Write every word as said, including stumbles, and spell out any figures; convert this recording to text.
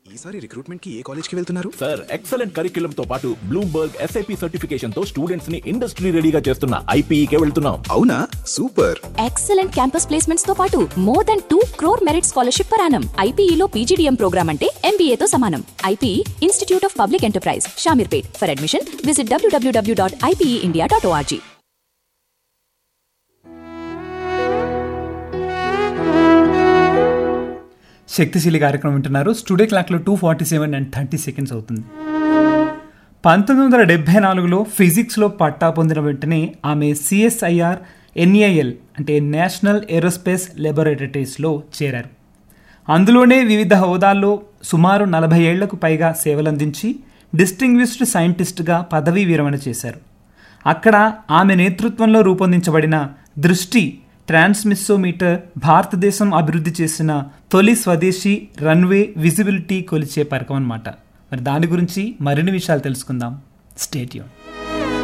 ఈసారి రిక్రూట్మెంట్ కి ఏ కాలేజ్ కి వెళ్తున్నారు? సార్, ఎక్సలెంట్ కరిక్యులం తో పాటు బ్లూంబర్గ్ ఎస్ఐపి సర్టిఫికేషన్ తో స్టూడెంట్స్ ని ఇండస్ట్రీ రెడీగా చేస్తున్న ఐపీఈ కే వెళ్తున్నాం. అవునా, సూపర్. ఎక్సలెంట్ క్యాంపస్ ప్లేస్మెంట్స్ తో పాటు more than two crore merit scholarship per annum. ఐపీఈలో PGDM programme అంటే ఎంబీఏ తో సమానం. IPE institute of public enterprise, Shamirpet. For admission visit WWW dot ఐపీఈఇండియా dot ORG. శక్తిశీలి కార్యక్రమం వింటున్నారు. స్టూడియో క్లాక్లో two forty seven and thirty seconds అవుతుంది. పంతొమ్మిది వందల డెబ్బై నాలుగులో ఫిజిక్స్లో పట్టా పొందిన వెంటనే ఆమె సిఎస్ఐఆర్ ఎన్ఏఎల్ అంటే నేషనల్ ఏరోస్పేస్ లాబొరేటరీస్లో చేరారు. అందులోనే వివిధ హోదాల్లో సుమారు నలభై ఏళ్లకు పైగా సేవలందించి డిస్టింగ్విష్డ్ సైంటిస్ట్గా పదవీ విరమణ చేశారు. అక్కడ ఆమె నేతృత్వంలో రూపొందించబడిన దృష్టి ట్రాన్స్మిస్సోమీటర్ భారతదేశం అభివృద్ధి చేసిన తొలి స్వదేశీ రన్వే విజిబిలిటీ కొలిచే పరకం అన్నమాట. మరి దాని గురించి మరిన్ని విషయాలు తెలుసుకుందాం. Stay tune.